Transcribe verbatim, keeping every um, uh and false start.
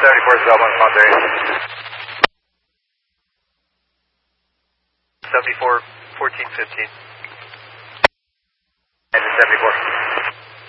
seventy-four is Belmont Monterey. seventy-four, fourteen fifteen. And seventy-four.